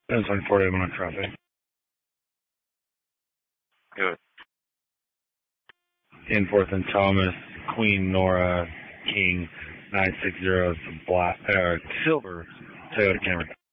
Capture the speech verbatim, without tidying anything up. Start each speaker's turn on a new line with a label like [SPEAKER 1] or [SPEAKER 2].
[SPEAKER 1] That's on forty one traffic.
[SPEAKER 2] Good.
[SPEAKER 1] In Fourth and Thomas, Queen Nora King nine six zero, black, uh, silver Toyota Camry.